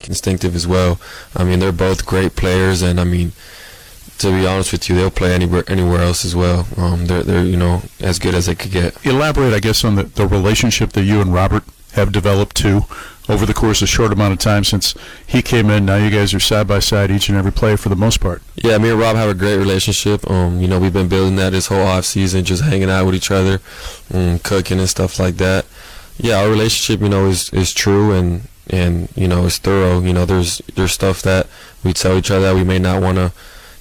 instinctive as well. I mean, they're both great players, and I mean, to be honest with you, they'll play anywhere else as well. They're as good as they could get. Elaborate, I guess, on the relationship that you and Robert have developed too over the course of a short amount of time since he came in. Now you guys are side by side each and every play for the most part. Yeah, me and Rob have a great relationship. We've been building that this whole off season, just hanging out with each other, cooking and stuff like that. Yeah, our relationship, is true and it's thorough. There's stuff that we tell each other that we may not want to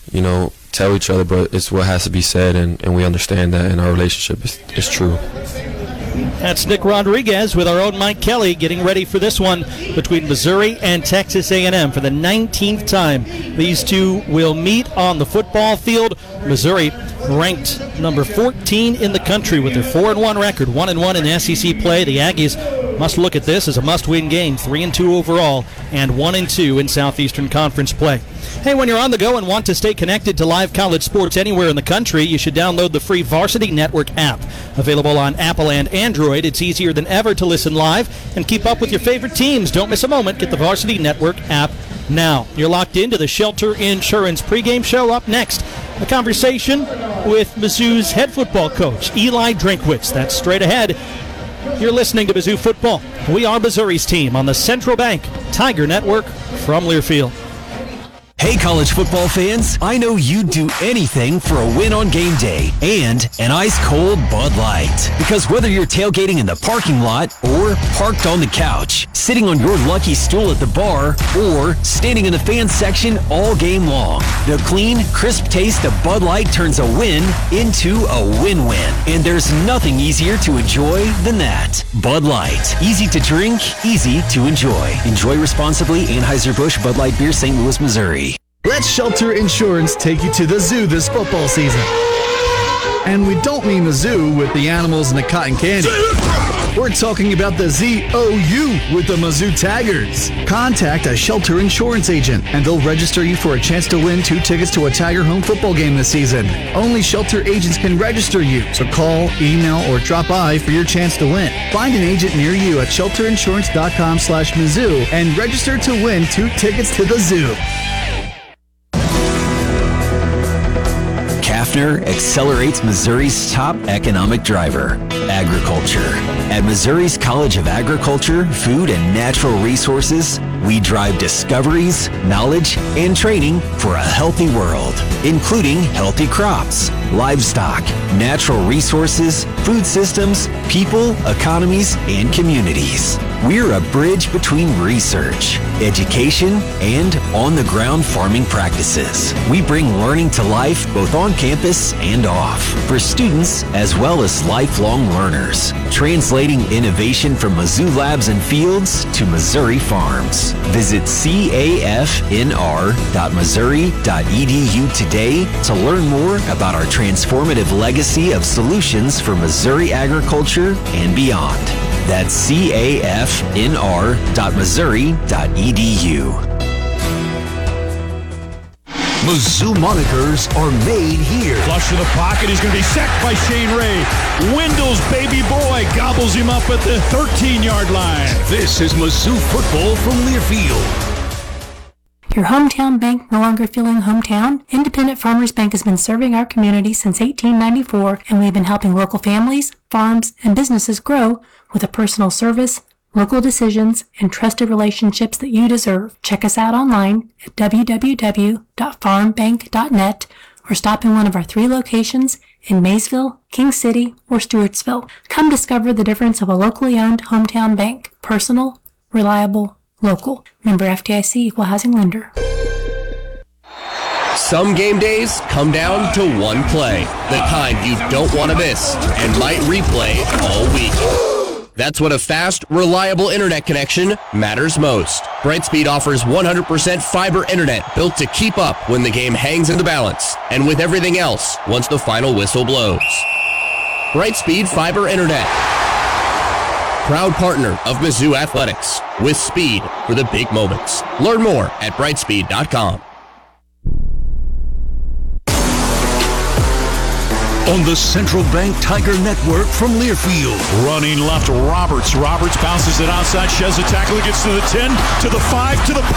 tell each other, but it's what has to be said, and we understand that, and our relationship is true. That's Nick Rodriguez with our own Mike Kelly getting ready for this one between Missouri and Texas A&M for the 19th time. These two will meet on the football field. Missouri ranked number 14 in the country with their 4-1 record, 1-1 in SEC play. The Aggies must look at this as a must-win game, 3-2 overall and 1-2 in Southeastern Conference play. Hey, when you're on the go and want to stay connected to live college sports anywhere in the country, you should download the free Varsity Network app. Available on Apple and Android, it's easier than ever to listen live and keep up with your favorite teams. Don't miss a moment. Get the Varsity Network app now. You're locked into the Shelter Insurance pregame show. Up next, a conversation with Mizzou's head football coach, Eli Drinkwitz. That's straight ahead. You're listening to Mizzou Football. We are Missouri's team on the Central Bank Tiger Network from Learfield. Hey, college football fans, I know you'd do anything for a win on game day and an ice-cold Bud Light. Because whether you're tailgating in the parking lot or parked on the couch, sitting on your lucky stool at the bar, or standing in the fan section all game long, the clean, crisp taste of Bud Light turns a win into a win-win. And there's nothing easier to enjoy than that. Bud Light. Easy to drink, easy to enjoy. Enjoy responsibly. Anheuser-Busch Bud Light Beer, St. Louis, Missouri. Let Shelter Insurance take you to the zoo this football season. And we don't mean the zoo with the animals and the cotton candy. We're talking about the ZOU with the Mizzou Tigers. Contact a Shelter Insurance agent, and they'll register you for a chance to win 2 tickets to a Tiger home football game this season. Only Shelter agents can register you, so call, email, or drop by for your chance to win. Find an agent near you at shelterinsurance.com/Mizzou and register to win 2 tickets to the zoo. Kafner accelerates Missouri's top economic driver, agriculture. At Missouri's College of Agriculture, Food, and Natural Resources, we drive discoveries, knowledge, and training for a healthy world, including healthy crops, livestock, natural resources, food systems, people, economies, and communities. We're a bridge between research, education, and on-the-ground farming practices. We bring learning to life both on campus and off for students as well as lifelong learners, translating innovation from Mizzou labs and fields to Missouri farms. Visit cafnr.missouri.edu today to learn more about our transformative legacy of solutions for Missouri agriculture and beyond. That's cafnr.missouri.edu. Mizzou monikers are made here. Flush to the pocket. He's going to be sacked by Shane Ray. Wendell's baby boy gobbles him up at the 13-yard line. This is Mizzou football from Learfield. Your hometown bank no longer feeling hometown? Independent Farmers Bank has been serving our community since 1894, and we've been helping local families, farms, and businesses grow with a personal service, local decisions, and trusted relationships that you deserve. Check us out online at www.farmbank.net or stop in one of our 3 locations in Maysville, King City, or Stewartsville. Come discover the difference of a locally owned hometown bank. Personal, reliable, local. Member FDIC, Equal Housing Lender. Some game days come down to one play, the kind you don't want to miss and might replay all week. That's when a fast, reliable internet connection matters most. Brightspeed offers 100% fiber internet built to keep up when the game hangs in the balance and with everything else once the final whistle blows. Brightspeed Fiber Internet. Proud partner of Mizzou Athletics, with speed for the big moments. Learn more at brightspeed.com. On the Central Bank Tiger Network from Learfield. Running left, Roberts. Roberts bounces it outside, sheds a tackle, gets to the 10, to the 5, to the